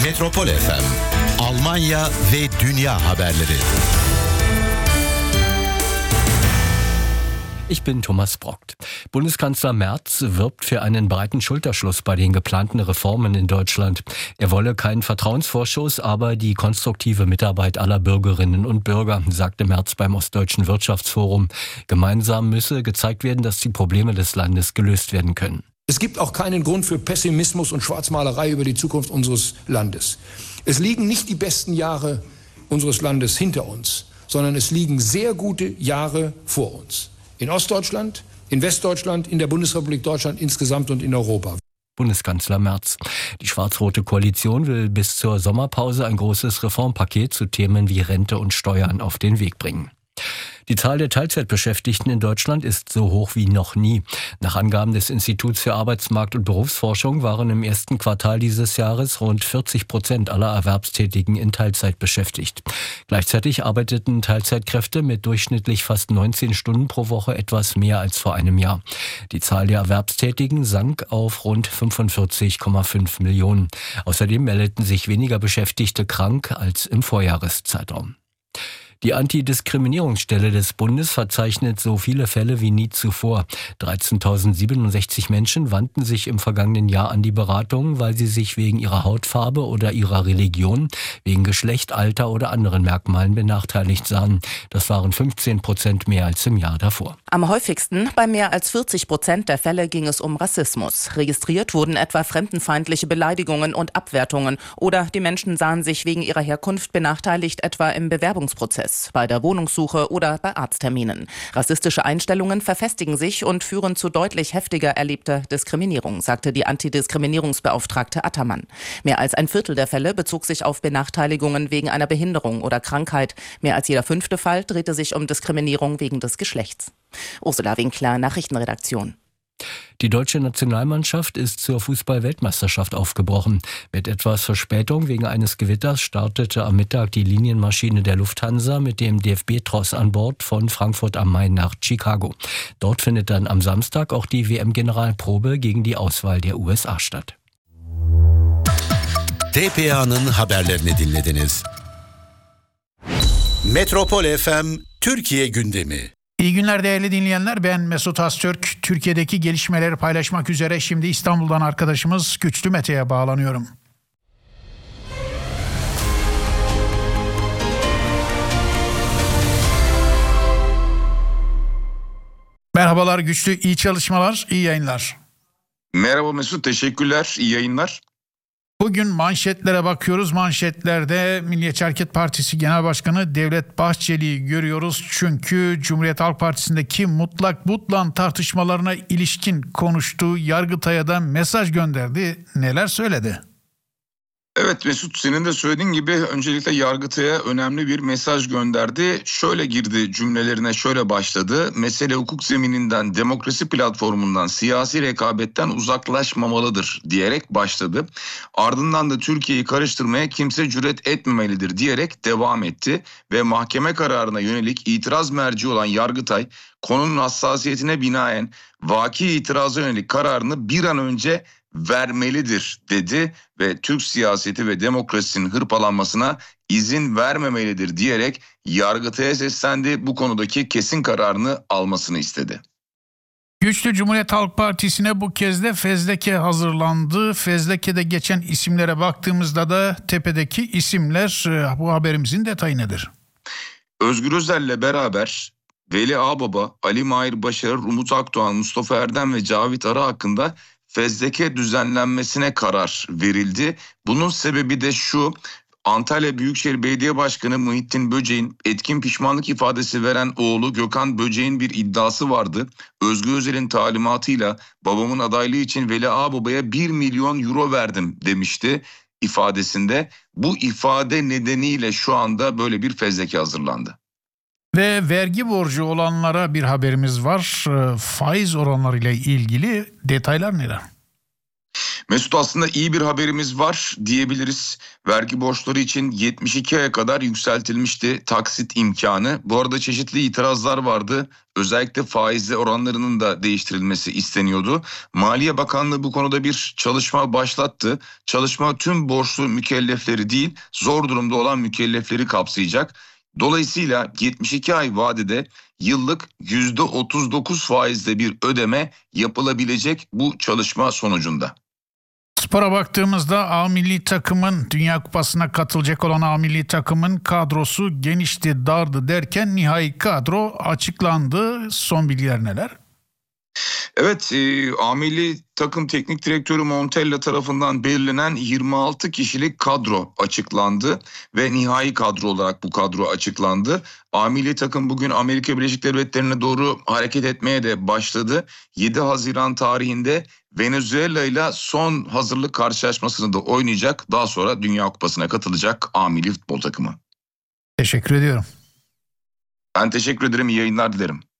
Metropol FM, Almanya ve dünya haberleri. Ich bin Thomas Brockt. Bundeskanzler Merz wirbt für einen breiten Schulterschluss bei den geplanten Reformen in Deutschland. Er wolle keinen Vertrauensvorschuss, aber die konstruktive Mitarbeit aller Bürgerinnen und Bürger, sagte Merz beim Ostdeutschen Wirtschaftsforum. Gemeinsam müsse gezeigt werden, dass die Probleme des Landes gelöst werden können. Es gibt auch keinen Grund für Pessimismus und Schwarzmalerei über die Zukunft unseres Landes. Es liegen nicht die besten Jahre unseres Landes hinter uns, sondern es liegen sehr gute Jahre vor uns. In Ostdeutschland, in Westdeutschland, in der Bundesrepublik Deutschland insgesamt und in Europa. Bundeskanzler Merz. Die schwarz-rote Koalition will bis zur Sommerpause ein großes Reformpaket zu Themen wie Rente und Steuern auf den Weg bringen. Die Zahl der Teilzeitbeschäftigten in Deutschland ist so hoch wie noch nie. Nach Angaben des Instituts für Arbeitsmarkt- und Berufsforschung waren im ersten Quartal dieses Jahres rund 40% aller Erwerbstätigen in Teilzeit beschäftigt. Gleichzeitig arbeiteten Teilzeitkräfte mit durchschnittlich fast 19 Stunden pro Woche etwas mehr als vor einem Jahr. Die Zahl der Erwerbstätigen sank auf rund 45,5 Millionen. Außerdem meldeten sich weniger Beschäftigte krank als im Vorjahreszeitraum. Die Antidiskriminierungsstelle des Bundes verzeichnet so viele Fälle wie nie zuvor. 13.067 Menschen wandten sich im vergangenen Jahr an die Beratung, weil sie sich wegen ihrer Hautfarbe oder ihrer Religion, wegen Geschlecht, Alter oder anderen Merkmalen benachteiligt sahen. Das waren 15% mehr als im Jahr davor. Am häufigsten, bei mehr als 40% der Fälle, ging es um Rassismus. Registriert wurden etwa fremdenfeindliche Beleidigungen und Abwertungen oder die Menschen sahen sich wegen ihrer Herkunft benachteiligt, etwa im Bewerbungsprozess, bei der Wohnungssuche oder bei Arztterminen. Rassistische Einstellungen verfestigen sich und führen zu deutlich heftiger erlebter Diskriminierung, sagte die Antidiskriminierungsbeauftragte Attermann. Mehr als ein Viertel der Fälle bezog sich auf Benachteiligungen wegen einer Behinderung oder Krankheit. Mehr als jeder 5. Fall drehte sich um Diskriminierung wegen des Geschlechts. Ursula Winkler, Nachrichtenredaktion. Die deutsche Nationalmannschaft ist zur Fußball-Weltmeisterschaft aufgebrochen. Mit etwas Verspätung wegen eines Gewitters startete am Mittag die Linienmaschine der Lufthansa mit dem DFB-Tross an Bord von Frankfurt am Main nach Chicago. Dort findet dann am Samstag auch die WM-Generalprobe gegen die Auswahl der USA statt. TPA'nın haberlerini dinlediniz. Metropol FM Türkiye gündemi. İyi günler değerli dinleyenler, ben Mesut Aztürk. Türkiye'deki gelişmeleri paylaşmak üzere şimdi İstanbul'dan arkadaşımız Güçlü Mete'ye bağlanıyorum. Merhabalar Güçlü, iyi çalışmalar, iyi yayınlar. Merhaba Mesut, teşekkürler, iyi yayınlar. Bugün manşetlere bakıyoruz. Manşetlerde Milliyetçi Hareket Partisi Genel Başkanı Devlet Bahçeli'yi görüyoruz. Çünkü Cumhuriyet Halk Partisi'ndeki mutlak butlan tartışmalarına ilişkin konuştuğu, Yargıtay'a da mesaj gönderdi. Neler söyledi? Evet Mesut, senin de söylediğin gibi öncelikle Yargıtay'a önemli bir mesaj gönderdi. Şöyle girdi cümlelerine, şöyle başladı. Mesele hukuk zemininden, demokrasi platformundan, siyasi rekabetten uzaklaşmamalıdır diyerek başladı. Ardından da Türkiye'yi karıştırmaya kimse cüret etmemelidir diyerek devam etti. Ve mahkeme kararına yönelik itiraz merci olan Yargıtay, konunun hassasiyetine binaen vaki itiraza yönelik kararını bir an önce vermelidir dedi ve Türk siyaseti ve demokrasisinin hırpalanmasına izin vermemelidir diyerek Yargıtay'a seslendi. Bu konudaki kesin kararını almasını istedi. Güçlü, Cumhuriyet Halk Partisi'ne bu kez de fezleke hazırlandı. Fezlekede geçen isimlere baktığımızda da tepedeki isimler, bu haberimizin detayı nedir? Özgür Özel'le beraber Veli Ağbaba, Ali Mahir Başarır, Umut Akdoğan, Mustafa Erdem ve Cavit Arı hakkında fezleke düzenlenmesine karar verildi. Bunun sebebi de şu: Antalya Büyükşehir Belediye Başkanı Muhittin Böceğin etkin pişmanlık ifadesi veren oğlu Gökhan Böceğin bir iddiası vardı. Özgür Özel'in talimatıyla babamın adaylığı için Veli Ağbaba'ya 1 milyon euro verdim demişti ifadesinde. Bu ifade nedeniyle şu anda böyle bir fezleke hazırlandı. Ve vergi borcu olanlara bir haberimiz var. Faiz oranlarıyla ilgili detaylar neler? Mesut, aslında iyi bir haberimiz var diyebiliriz. Vergi borçları için 72 aya kadar yükseltilmişti taksit imkanı. Bu arada çeşitli itirazlar vardı. Özellikle faizli oranlarının da değiştirilmesi isteniyordu. Maliye Bakanlığı bu konuda bir çalışma başlattı. Çalışma tüm borçlu mükellefleri değil, zor durumda olan mükellefleri kapsayacak. Dolayısıyla 72 ay vadede yıllık %39 faizle bir ödeme yapılabilecek bu çalışma sonucunda. Spora baktığımızda A milli takımın Dünya Kupası'na katılacak olan A milli takımın kadrosu genişti, dardı derken nihai kadro açıklandı. Son bilgiler neler? Evet, A milli takım teknik direktörü Montella tarafından belirlenen 26 kişilik kadro açıklandı ve nihai kadro olarak bu kadro açıklandı. A milli takım bugün Amerika Birleşik Devletleri'ne doğru hareket etmeye de başladı. 7 Haziran tarihinde Venezuela ile son hazırlık karşılaşmasını da oynayacak. Daha sonra Dünya Kupası'na katılacak A milli futbol takımı. Teşekkür ediyorum. Ben teşekkür ederim, iyi yayınlar dilerim.